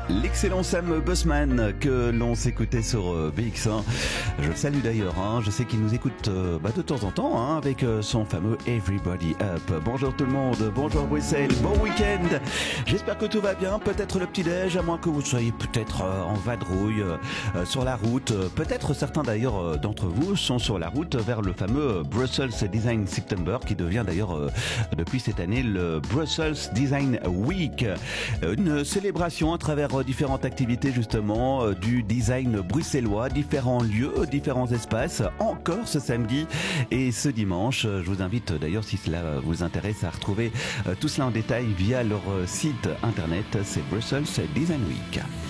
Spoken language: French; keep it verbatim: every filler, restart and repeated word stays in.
L'excellent Sam Bussman que l'on s'écoutait sur euh, B X un. Je le salue d'ailleurs, hein. Je sais qu'il nous écoute euh, bah, de temps en temps hein, avec euh, son fameux Everybody Up. Bonjour tout le monde, bonjour Bruxelles, bon week-end. J'espère que tout va bien, peut-être le petit-déj, à moins que vous soyez peut-être euh, en vadrouille euh, sur la route. Peut-être certains d'ailleurs euh, d'entre vous sont sur la route vers le fameux Brussels Design September qui devient d'ailleurs euh, depuis cette année le Brussels Design Week. Une célébration à travers différentes activités justement euh, du design bruxellois, différents lieux, différents espaces, encore ce samedi et ce dimanche. Je vous invite d'ailleurs, si cela vous intéresse, à retrouver euh, tout cela en détail via leur euh, site internet, c'est Brussels Design Week.